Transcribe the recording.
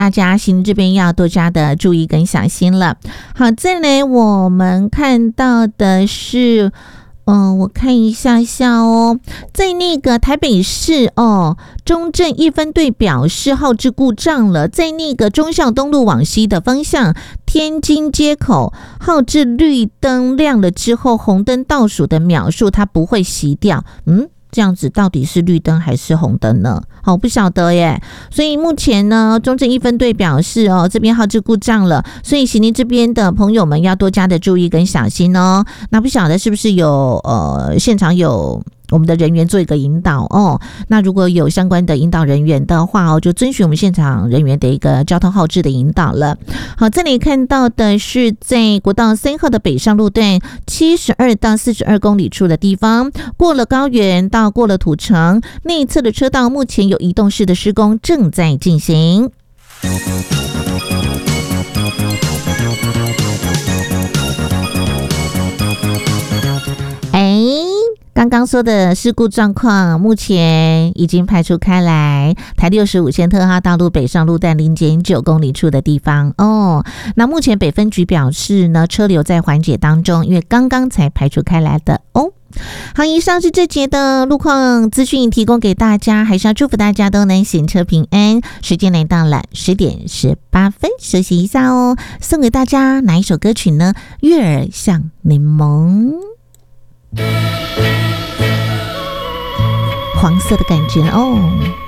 大家行这边要多加的注意跟小心了。好，再来我们看到的是我看一下哦，在那个台北市中正一分队表示号志故障了，在那个忠孝东路往西的方向天津街口号志绿灯亮了之后，红灯倒数的秒数它不会熄掉，这样子到底是绿灯还是红灯呢？好，不晓得耶。所以目前呢，中正一分队表示这边号志故障了，所以喜宁这边的朋友们要多加的注意跟小心哦。那不晓得是不是有现场有我们的人员做一个引导那如果有相关的引导人员的话就遵循我们现场人员的一个交通号志的引导了。好，这里看到的是在国道3号的北上路段72到42公里处的地方，过了高原到过了土城内侧的车道，目前有移动式的施工正在进行。刚刚说的事故状况目前已经排除开来，台65线特哈道路北上路段 0.9 公里处的地方那目前北分局表示呢，车流在缓解当中，因为刚刚才排除开来的好，以上是这节的路况资讯提供给大家，还是要祝福大家都能行车平安。时间来到了10点18分，休息一下送给大家哪一首歌曲呢？月儿像柠檬，黄色的感觉